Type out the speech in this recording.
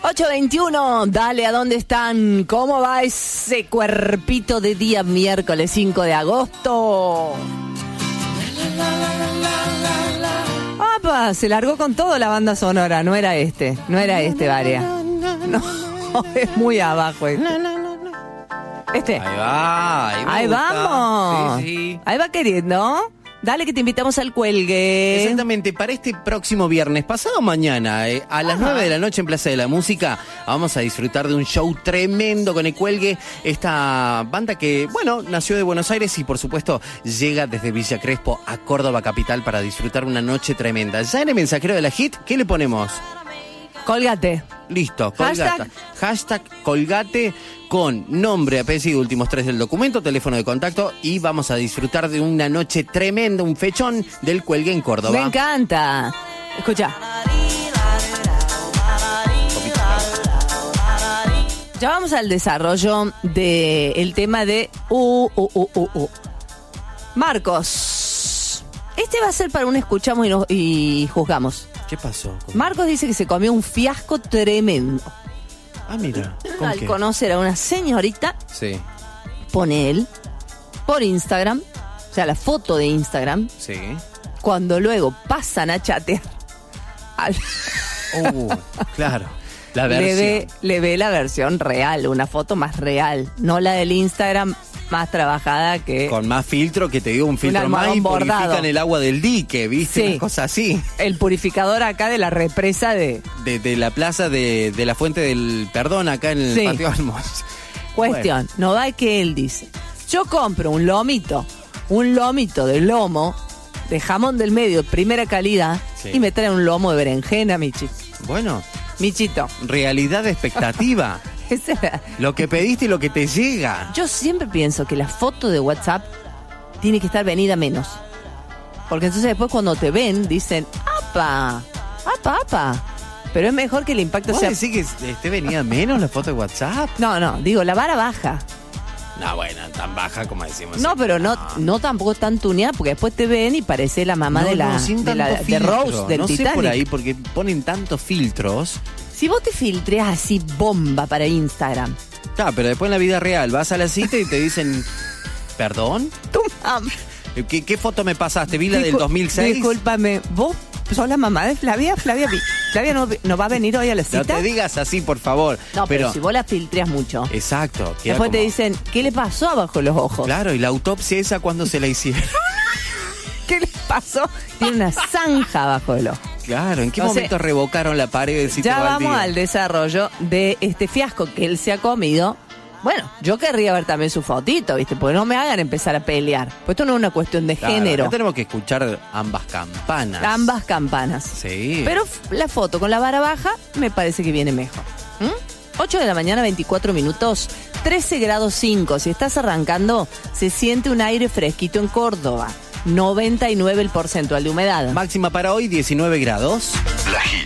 8:21, dale, ¿a dónde están? ¿Cómo va ese cuerpito de día miércoles 5 de agosto? ¡Apa! Se largó con todo la banda sonora, no era este, Varia. No, es muy abajo este. Este. Ahí vamos. Sí. Ahí va queriendo. Dale que te invitamos al cuelgue. Exactamente, para este próximo viernes, pasado mañana, a las 9 de la noche en Plaza de la Música, vamos a disfrutar de un show tremendo con el cuelgue. Esta banda que, bueno, nació de Buenos Aires y por supuesto llega desde Villa Crespo a Córdoba capital para disfrutar una noche tremenda. Ya en el mensajero de la hit, ¿qué le ponemos? Colgate. Listo, colgate. Hashtag colgate con nombre, apellido, últimos 3 del documento, teléfono de contacto y vamos a disfrutar de una noche tremenda, un fechón del cuelgue en Córdoba. Me encanta. Escucha. Ya vamos al desarrollo del tema de Marcos. Este va a ser para un escuchamos y juzgamos. ¿Qué pasó? Marcos dice que se comió un fiasco tremendo. Ah, mira. Al conocer a una señorita, Sí. pone él por Instagram, o sea, la foto de Instagram, Sí. cuando luego pasan a chatear, Claro. La versión. le ve la versión real, una foto más real, no la del Instagram más trabajada que... Con más filtro, que te digo, un filtro más y bordado. purifican el agua del dique, ¿viste? Sí. Una cosa así. El purificador acá de la represa de La plaza de la Fuente del Perdón, acá en el Sí. Patio Almos. cuestión. No va que él dice, yo compro un lomito de lomo, de jamón del medio, primera calidad, Sí. y me trae un lomo de berenjena, Bueno, Michito. realidad de expectativa. Esa era- Lo que pediste y lo que te llega. Yo siempre pienso que la foto de WhatsApp tiene que estar venida menos. Porque entonces después cuando te ven, dicen, ¡apa! Pero es mejor que el impacto ¿Vos sea... decís que esté venida menos la foto de WhatsApp? No, digo, la vara baja. No, bueno, tan baja como decimos. No, pero no tampoco tan tuneada, porque después te ven y parece la mamá sin de tanto de filtro. Rose del no Titanic. sé por ahí, porque ponen tantos filtros. Si vos te filtreas así bomba para Instagram, Claro, pero después en la vida real vas a la cita y te dicen, ¿perdón? tu mamá... ¿Qué foto me pasaste? ¿Vi la del 2006? Discúlpame, ¿vos sos la mamá de Flavia? Flavia no va a venir hoy a la cita. No te digas así, por favor. No, pero si vos la filtreas mucho, Exacto. queda después te como- dicen, ¿qué le pasó abajo los ojos? Claro, y la autopsia esa, ¿cuándo se la hicieron? ¿Qué le pasó? Tiene una zanja abajo del ojo. Claro, ¿en qué No sé. momento revocaron la pared del sitio Ya baldío? vamos al desarrollo de este fiasco que él se ha comido. Bueno, yo querría ver también su fotito, ¿viste? Porque no me hagan empezar a pelear. Pues esto no es una cuestión de Claro, género. acá tenemos que escuchar ambas campanas. Ambas campanas. Sí. Pero la foto con la vara baja me parece que viene mejor. 8 de la mañana, 24 minutos, 13 grados 5. Si estás arrancando, se siente un aire fresquito en Córdoba. 99% de humedad. Máxima para hoy, 19 grados. La Hit.